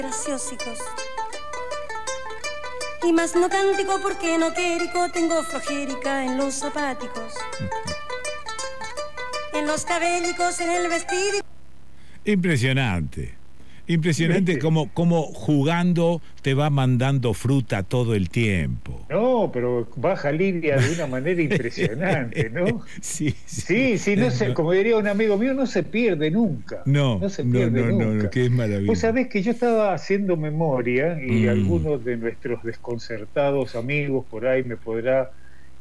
graciosicos. Y más no cántico porque no quérico, tengo flojérica en los zapáticos, en los cabellicos, en el vestido. Impresionante. Impresionante cómo jugando te va mandando fruta todo el tiempo. No, pero baja línea de una manera impresionante, ¿no? Sí, Sí, no sé, como diría un amigo mío, no se pierde nunca. No se pierde nunca. que es maravilloso. Vos sabés que yo estaba haciendo memoria y algunos de nuestros desconcertados amigos por ahí me podrá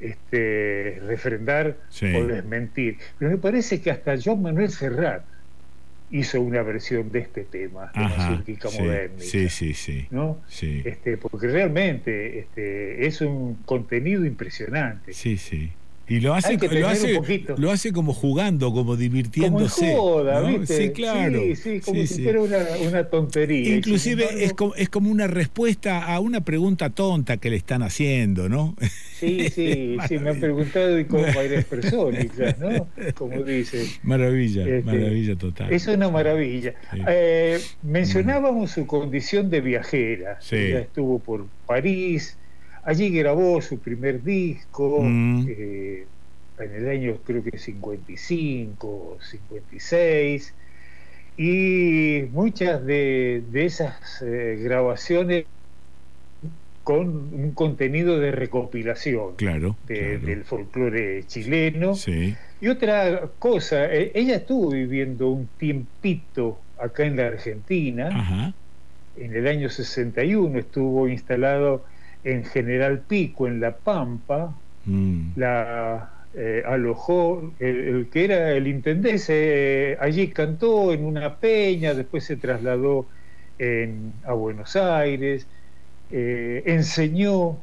refrendar o desmentir. Pero me parece que hasta Joan Manuel Serrat hizo una versión de este tema, de Mazurquica Moderna. Sí. ¿No? Sí. Porque realmente es un contenido impresionante. Sí. Y lo hace como jugando, como divirtiéndose. Como en joda, ¿no? ¿viste? Sí, claro. Sí, como si fuera una tontería. Inclusive es como una respuesta a una pregunta tonta que le están haciendo, ¿no? Sí, me han preguntado y cómo varias personas, ¿no? Como dice. Maravilla total. Es una maravilla. Sí. Mencionábamos su condición de viajera. Sí. Ella estuvo por París. Allí grabó su primer disco en el año creo que 55, 56, y muchas de esas grabaciones con un contenido de recopilación del folclore chileno. Sí. Y otra cosa, ella estuvo viviendo un tiempito acá en la Argentina. En el año 61 estuvo instalado en General Pico, en La Pampa. La alojó el que era el intendente, allí cantó en una peña, después se trasladó a Buenos Aires, enseñó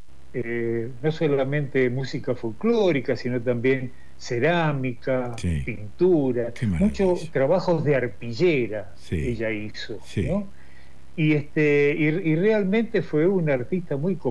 no solamente música folclórica, sino también cerámica, pintura, muchos trabajos de arpillera ella hizo, ¿no? Y realmente fue una artista muy